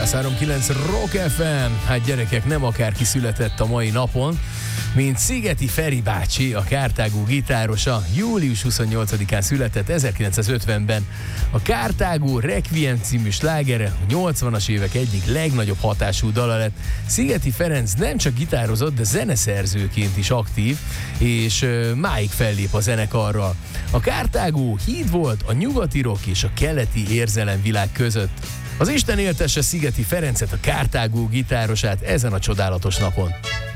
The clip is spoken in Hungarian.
103.9 Rock FM. Hát gyerekek, nem akárki született a mai napon, mint Szigeti Feri bácsi, a Kártágú gitárosa. Július 28-án született 1950-ben. A Kártágú Requiem című slágere a 80-as évek egyik legnagyobb hatású dala lett. Szigeti Ferenc nem csak gitározott, de zeneszerzőként is aktív, és máig fellép a zenekarral. A Kártágú híd volt a nyugati rock és a keleti érzelemvilág között. Az Isten éltesse Szigeti Ferencet, a Kártágú gitárosát ezen a csodálatos napon.